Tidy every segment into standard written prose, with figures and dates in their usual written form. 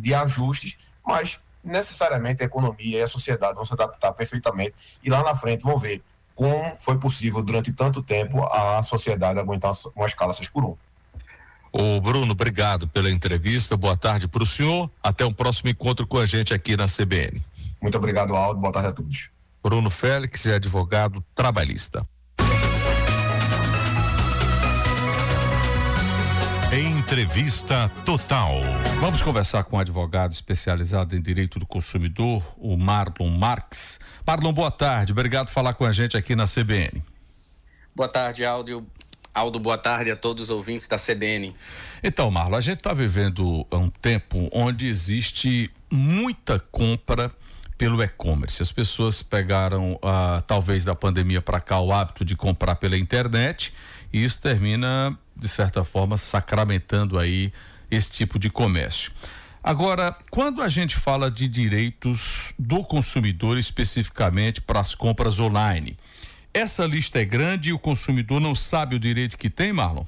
de ajustes, mas necessariamente a economia e a sociedade vão se adaptar perfeitamente e lá na frente vão ver como foi possível durante tanto tempo a sociedade aguentar uma escala 6x1. Ô Bruno, obrigado pela entrevista, boa tarde para o senhor, até um próximo encontro com a gente aqui na CBN. Muito obrigado, Aldo, boa tarde a todos. Bruno Félix é advogado trabalhista. Entrevista Total. Vamos conversar com um advogado especializado em direito do consumidor, o Marlon Marques. Marlon, boa tarde, obrigado por falar com a gente aqui na CBN. Boa tarde, Aldo, boa tarde a todos os ouvintes da CBN. Então, Marlon, a gente está vivendo um tempo onde existe muita compra pelo e-commerce. As pessoas pegaram, talvez da pandemia para cá, o hábito de comprar pela internet, e isso termina, de certa forma, sacramentando aí esse tipo de comércio. Agora, quando a gente fala de direitos do consumidor, especificamente para as compras online, essa lista é grande e o consumidor não sabe o direito que tem, Marlon?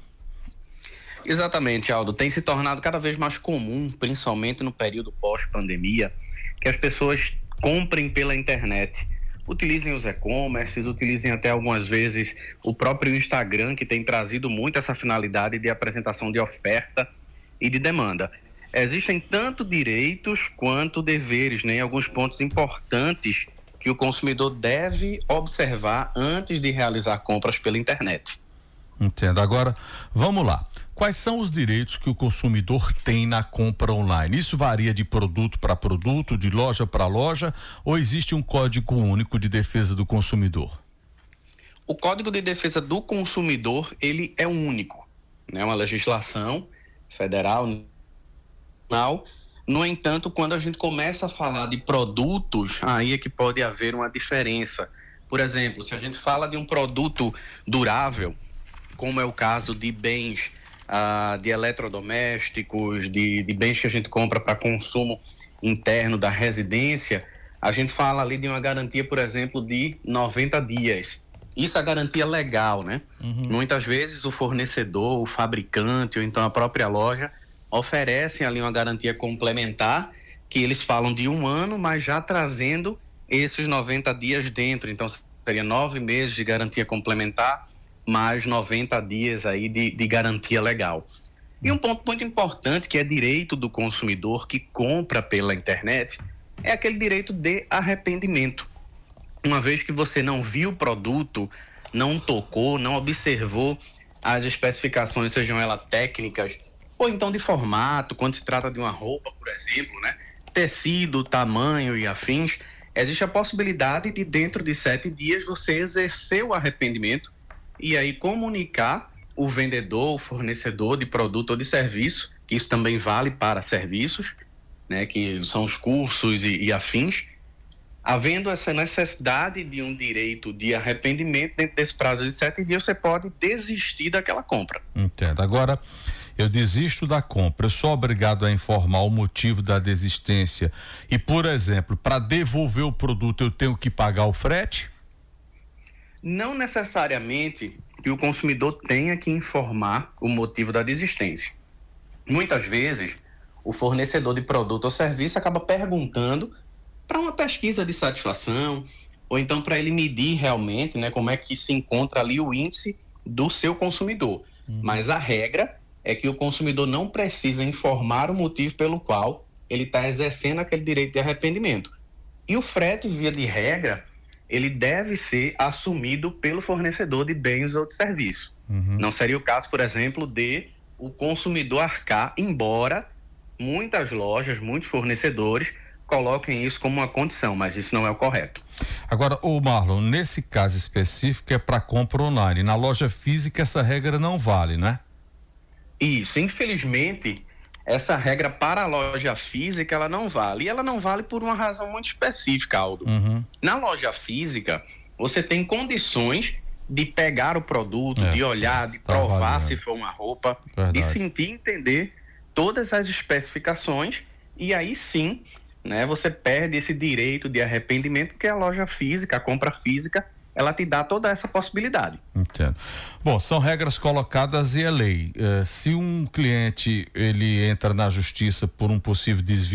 Exatamente, Aldo. Tem se tornado cada vez mais comum, principalmente no período pós-pandemia, que as pessoas comprem pela internet. Utilizem os e-commerces, utilizem até algumas vezes o próprio Instagram, que tem trazido muito essa finalidade de apresentação de oferta e de demanda. Existem tanto direitos quanto deveres, né? Alguns pontos importantes que o consumidor deve observar antes de realizar compras pela internet. Entendo. Agora, vamos lá. Quais são os direitos que o consumidor tem na compra online? Isso varia de produto para produto, de loja para loja, ou existe um código único de defesa do consumidor? O Código de Defesa do Consumidor, ele é único, né? Uma legislação federal, nacional. No entanto, quando a gente começa a falar de produtos, aí é que pode haver uma diferença. Por exemplo, se a gente fala de um produto durável, como é o caso de bens de eletrodomésticos, de bens que a gente compra para consumo interno da residência, a gente fala ali de uma garantia, por exemplo, de 90 dias. Isso é a garantia legal, né? Uhum. Muitas vezes o fornecedor, o fabricante ou então a própria loja oferecem ali uma garantia complementar, que eles falam de 1 ano, mas já trazendo esses 90 dias dentro. Então, seria 9 meses de garantia complementar, mais 90 dias aí de garantia legal. E um ponto muito importante, que é direito do consumidor que compra pela internet, é aquele direito de arrependimento. Uma vez que você não viu o produto, não tocou, não observou as especificações, sejam elas técnicas, ou então de formato, quando se trata de uma roupa, por exemplo, né? Tecido, tamanho e afins, existe a possibilidade de, dentro de 7 dias, você exercer o arrependimento e aí comunicar o vendedor, o fornecedor de produto ou de serviço, que isso também vale para serviços, né, que são os cursos e afins. Havendo essa necessidade de um direito de arrependimento, dentro desse prazo de 7 dias, você pode desistir daquela compra. Entendo. Agora, eu desisto da compra, eu sou obrigado a informar o motivo da desistência e, por exemplo, para devolver o produto eu tenho que pagar o frete? Não necessariamente que o consumidor tenha que informar o motivo da desistência. Muitas vezes, o fornecedor de produto ou serviço acaba perguntando para uma pesquisa de satisfação, ou então para ele medir realmente, né, como é que se encontra ali o índice do seu consumidor. Mas a regra é que o consumidor não precisa informar o motivo pelo qual ele está exercendo aquele direito de arrependimento. E o frete, via de regra, ele deve ser assumido pelo fornecedor de bens ou de serviço. Não seria o caso, por exemplo, de o consumidor arcar, embora muitas lojas, muitos fornecedores coloquem isso como uma condição, mas isso não é o correto. Agora, ô Marlon, nesse caso específico é para compra online. Na loja física essa regra não vale, né? Isso, infelizmente, essa regra para a loja física, ela não vale. E ela não vale por uma razão muito específica, Aldo. Na loja física, você tem condições de pegar o produto, de olhar, de provar se for uma roupa, de sentir e entender todas as especificações, e aí sim, né, você perde esse direito de arrependimento, porque a loja física, a compra física, ela te dá toda essa possibilidade. Entendo. Bom, são regras colocadas e é lei. Se um cliente ele entra na justiça por um possível desvio